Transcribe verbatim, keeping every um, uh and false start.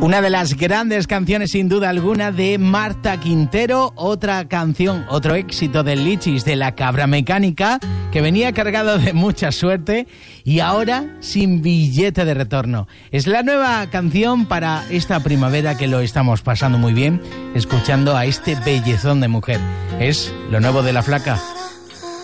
Una de las grandes canciones, sin duda alguna, de Marta Quintero. Otra canción, otro éxito del Lichis, de La Cabra Mecánica, que venía cargado de mucha suerte y ahora sin billete de retorno. Es la nueva canción para esta primavera, que lo estamos pasando muy bien escuchando a este bellezón de mujer. Es lo nuevo de La Flaca.